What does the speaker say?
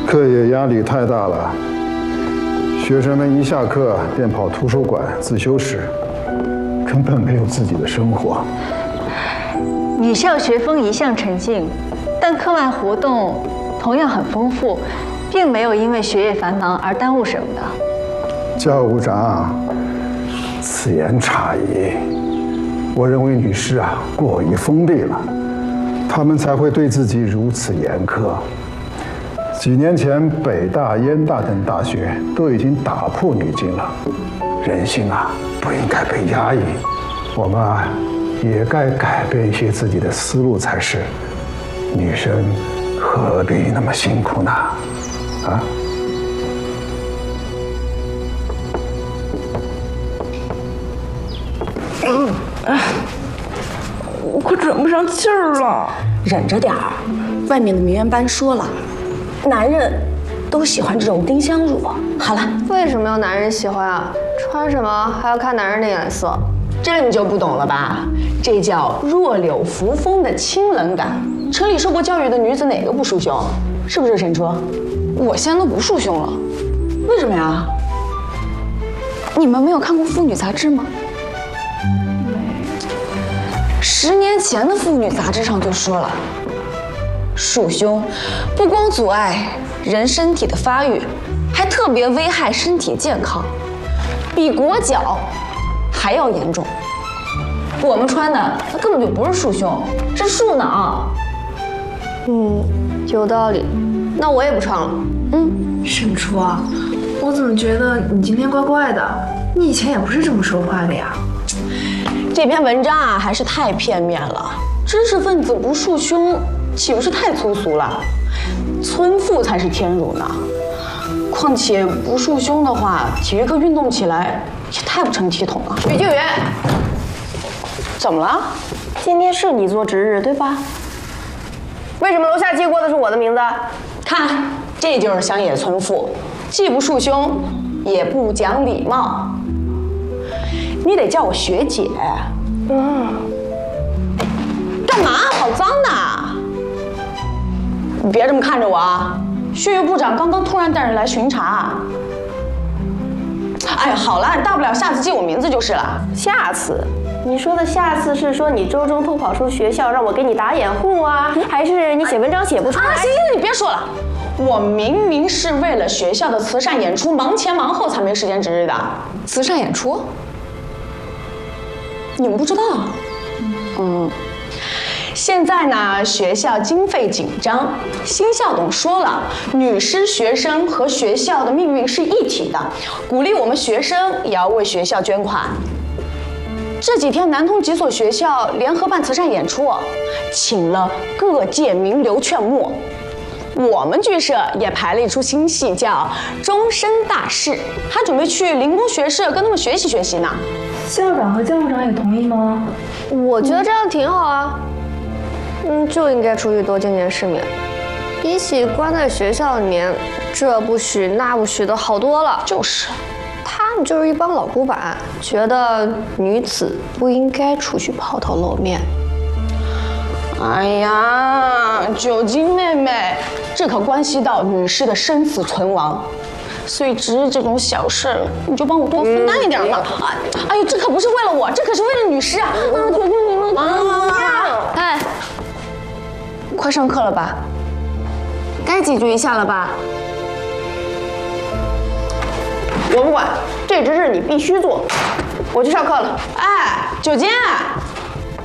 课业压力太大了，学生们一下课便跑图书馆、自修室，根本没有自己的生活。 女校学风一向沉静，但课外活动同样很丰富，并没有因为学业繁忙而耽误什么的。 教务长，此言差矣。我认为女士过于封闭了，她们才会对自己如此严苛。几年前，北大、燕大等大学都已经打破女禁了。人性不应该被压抑，我们也该改变一些自己的思路才是。女生何必那么辛苦呢？ 我快喘不上气儿了， 忍着点儿。外面的名媛班说了，男人都喜欢这种丁香乳。好了， 为什么要男人喜欢啊？穿什么还要看男人的眼色？ 这你就不懂了吧？这叫弱柳扶风的清冷感。城里受过教育的女子哪个不束胸？是不是沈初？ 我现在都不束胸了。 为什么呀？ 你们没有看过妇女杂志吗？10年前的妇女杂志上就说了，束胸不光阻碍人身体的发育，还特别危害身体健康，比裹脚还要严重。我们穿的那根本就不是束胸，是束囊。 有道理，那我也不穿了。 沈初啊，我怎么觉得你今天怪怪的？你以前也不是这么说话的呀。 这篇文章还是太片面了。知识分子不束胸，岂不是太粗俗了？村妇才是天乳呢。况且不束胸的话，体育课运动起来也太不成体统了。 女救援， 怎么了？ 今天是你做值日对吧？为什么楼下记过的是我的名字？ 看，这就是乡野村妇，既不束胸，也不讲礼貌。你得叫我学姐。干嘛？好脏呐！你别这么看着我啊！血育部长刚刚突然带人来巡查。哎呀，好了，大不了下次记我名字就是了。 下次？你说的下次是说你周中偷跑出学校让我给你打掩护啊，还是你写文章写不出来？ 行，你别说了，我明明是为了学校的慈善演出忙前忙后才没时间值日的。 慈善演出？ 你们不知道？现在呢，学校经费紧张，新校董说了，女师学生和学校的命运是一体的，鼓励我们学生也要为学校捐款。这几天南通几所学校联合办慈善演出，请了各界名流劝募。我们剧社也排了一出新戏，叫《终身大事》，还准备去灵工学社跟他们学习学习呢。 校长和教务长也同意吗？ 我觉得这样挺好啊。就应该出去多见见世面，比起关在学校里面，这不许那不许的好多了。 就是， 他们就是一帮老古板，觉得女子不应该出去抛头露面。 哎呀，九金妹妹，这可关系到女士的生死存亡，所以值日这种小事儿，你就帮我多分担一点嘛。哎呦，这可不是为了我，这可是为了女士啊！求求你们！ 哎， 快上课了吧？该解决一下了吧？ 我不管，这值日你必须做。我去上课了。 哎，九金。